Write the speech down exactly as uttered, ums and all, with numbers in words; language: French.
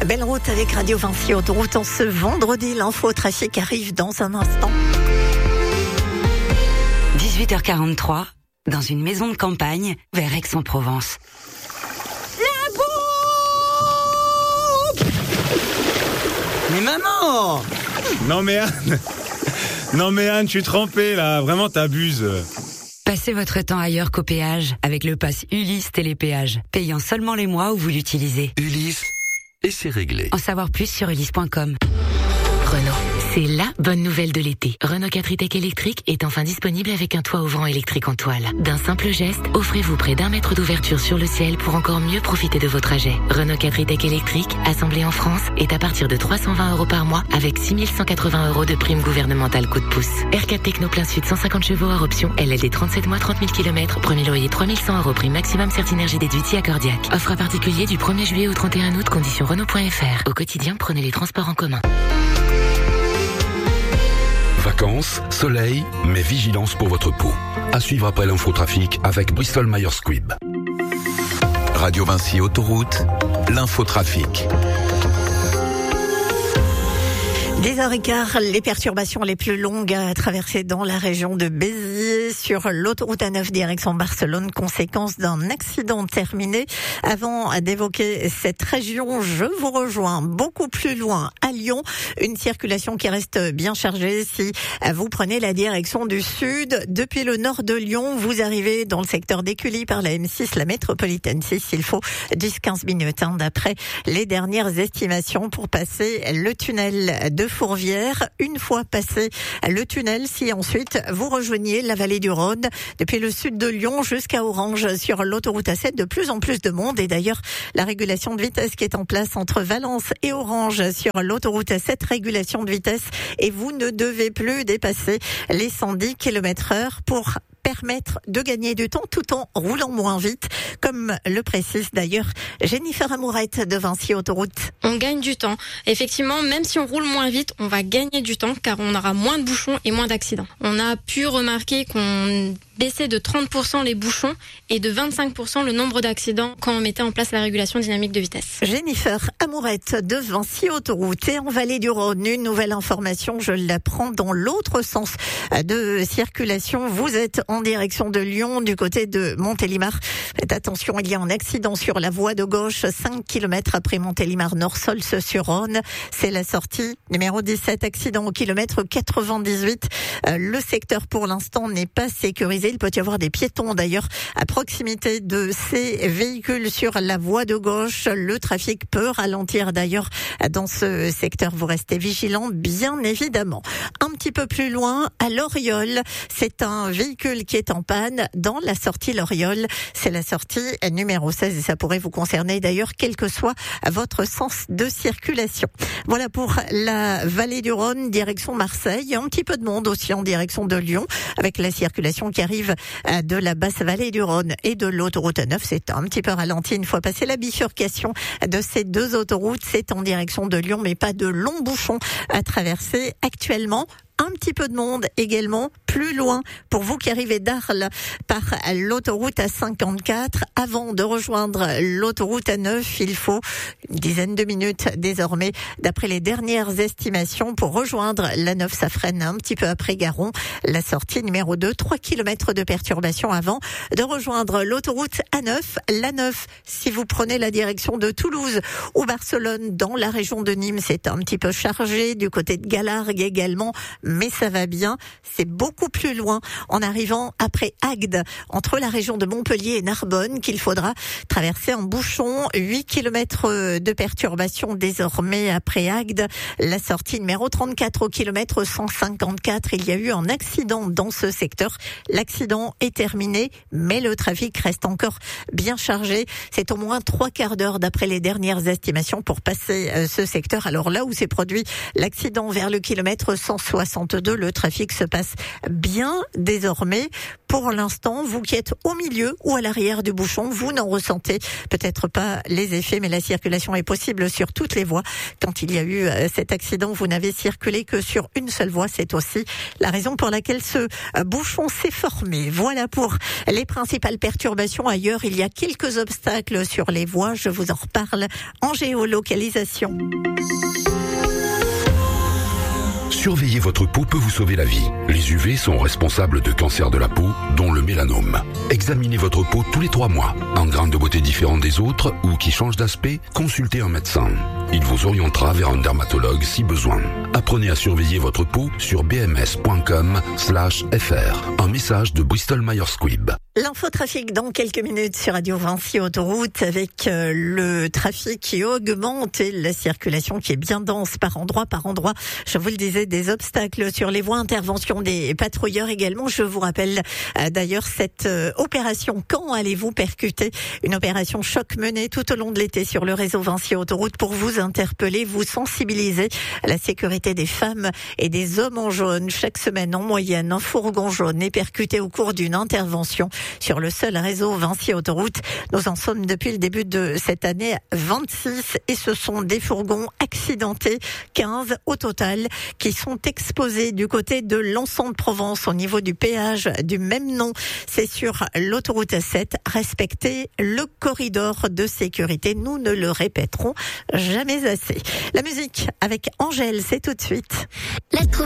Belle route avec Radio Vinci Autoroute en ce vendredi. L'info trafic arrive dans un instant. dix-huit heures quarante-trois, dans une maison de campagne, vers Aix-en-Provence. La bombe! Mais maman! Non mais Anne, non mais Anne, je suis trempé là, vraiment t'abuses. Passez votre temps ailleurs qu'au péage avec le pass Ulysse Télépéage, payant seulement les mois où vous l'utilisez. Ulysse, et c'est réglé. En savoir plus sur ulysse point com. Renault, c'est la bonne nouvelle de l'été. Renault quatre e-Tech électrique est enfin disponible avec un toit ouvrant électrique en toile. D'un simple geste, offrez-vous près d'un mètre d'ouverture sur le ciel pour encore mieux profiter de vos trajets. Renault quatre e-Tech électrique, assemblé en France, est à partir de trois cent vingt euros par mois avec six mille cent quatre-vingts euros de prime gouvernementale coup de pouce. R quatre Techno plein sud cent cinquante chevaux hors option, L L D trente-sept mois trente mille kilomètres, premier loyer trois mille cent euros prime maximum Certinergie déduite si accordiaque. Offre à particulier du premier juillet au trente et un août, conditions Renault point F R. Au quotidien, prenez les transports en commun. Vacances, soleil, mais vigilance pour votre peau. À suivre après l'infotrafic avec Bristol Myers Squibb. Radio Vinci Autoroute, l'infotrafic. dix heures quinze, les perturbations les plus longues à traverser dans la région de Béziers sur l'autoroute A neuf direction Barcelone, conséquence d'un accident terminé. Avant d'évoquer cette région, je vous rejoins beaucoup plus loin à Lyon. Une circulation qui reste bien chargée si vous prenez la direction du sud. Depuis le nord de Lyon, vous arrivez dans le secteur d'Écully par la M six, la métropolitaine six. Il faut dix à quinze minutes hein, d'après les dernières estimations pour passer le tunnel de Fourvière. Une fois passé le tunnel, si ensuite vous rejoignez la vallée du Rhône, depuis le sud de Lyon jusqu'à Orange sur l'autoroute A sept, de plus en plus de monde. Et d'ailleurs, la régulation de vitesse qui est en place entre Valence et Orange sur l'autoroute A sept, régulation de vitesse, et vous ne devez plus dépasser les cent dix kilomètres heure pour permettre de gagner du temps tout en roulant moins vite, comme le précise d'ailleurs Jennifer Amourette de Vinci Autoroute. On gagne du temps. Effectivement, même si on roule moins vite, on va gagner du temps car on aura moins de bouchons et moins d'accidents. On a pu remarquer qu'on baissait de trente pour cent les bouchons et de vingt-cinq pour cent le nombre d'accidents quand on mettait en place la régulation dynamique de vitesse. Jennifer Amourette de Vinci Autoroute. Et en Vallée du Rhône, une nouvelle information, je l'apprends dans l'autre sens de circulation. Vous êtes en direction de Lyon, du côté de Montélimar. Faites attention, il y a un accident sur la voie de gauche, cinq kilomètres après Montélimar Nord-Sols-sur-Rhône. C'est la sortie numéro dix-sept, accident au kilomètre quatre-vingt-dix-huit. Euh, le secteur pour l'instant n'est pas sécurisé. Il peut y avoir des piétons d'ailleurs à proximité de ces véhicules sur la voie de gauche. Le trafic peut ralentir d'ailleurs dans ce secteur. Vous restez vigilants, bien évidemment. Un petit peu plus loin, à Loriol, c'est un véhicule qui est en panne dans la sortie Loriol. C'est la sortie numéro seize et ça pourrait vous concerner d'ailleurs, quel que soit votre sens de circulation. Voilà pour la vallée du Rhône, direction Marseille. Il y a un petit peu de monde aussi en direction de Lyon, avec la circulation qui arrive de la basse vallée du Rhône et de l'autoroute A neuf. C'est un petit peu ralenti une fois passé la bifurcation de ces deux autoroutes. C'est en direction de Lyon, mais pas de longs bouchons à traverser actuellement. Un petit peu de monde également plus loin pour vous qui arrivez d'Arles par l'autoroute A cinquante-quatre. Avant de rejoindre l'autoroute A neuf, il faut une dizaine de minutes désormais d'après les dernières estimations pour rejoindre l'A neuf. Ça freine un petit peu après Garon. La sortie numéro deux, trois kilomètres de perturbation avant de rejoindre l'autoroute A neuf. L'A neuf, si vous prenez la direction de Toulouse ou Barcelone dans la région de Nîmes, c'est un petit peu chargé du côté de Galargues également. Mais ça va bien, c'est beaucoup plus loin en arrivant après Agde, entre la région de Montpellier et Narbonne, qu'il faudra traverser en bouchon. huit kilomètres de perturbation désormais après Agde. La sortie numéro trente-quatre au kilomètre cent cinquante-quatre. Il y a eu un accident dans ce secteur. L'accident est terminé, mais le trafic reste encore bien chargé. C'est au moins trois quarts d'heure d'après les dernières estimations pour passer ce secteur. Alors là où s'est produit l'accident vers le kilomètre cent soixante, soixante-deux. Le trafic se passe bien désormais. Pour l'instant, vous qui êtes au milieu ou à l'arrière du bouchon, vous n'en ressentez peut-être pas les effets, mais la circulation est possible sur toutes les voies. Quand il y a eu cet accident, vous n'avez circulé que sur une seule voie. C'est aussi la raison pour laquelle ce bouchon s'est formé. Voilà pour les principales perturbations. Ailleurs, il y a quelques obstacles sur les voies. Je vous en reparle en géolocalisation. Surveiller votre peau peut vous sauver la vie. Les U V sont responsables de cancers de la peau, dont le mélanome. Examinez votre peau tous les trois mois. Un grain de beauté différent des autres ou qui change d'aspect, consultez un médecin. Il vous orientera vers un dermatologue si besoin. Apprenez à surveiller votre peau sur b m s point com slash f r. Un message de Bristol Myers Squibb. L'infotrafic dans quelques minutes sur Radio Vinci Autoroute avec euh, le trafic qui augmente et la circulation qui est bien dense par endroit par endroit. Je vous le disais, des obstacles sur les voies, intervention des patrouilleurs également. Je vous rappelle euh, d'ailleurs cette euh, opération. Quand allez-vous percuter? Une opération choc menée tout au long de l'été sur le réseau Vinci Autoroute pour vous interpeller, vous sensibiliser à la sécurité des femmes et des hommes en jaune. Chaque semaine, en moyenne, un fourgon jaune est percuté au cours d'une intervention sur le seul réseau Vinci Autoroute. Nous en sommes depuis le début de cette année vingt-six et ce sont des fourgons accidentés, quinze au total, qui sont exposés du côté de l'Anson de Provence au niveau du péage du même nom. C'est sur l'autoroute sept. Respectez le corridor de sécurité. Nous ne le répéterons jamais assez. La musique avec Angèle, c'est tout de suite.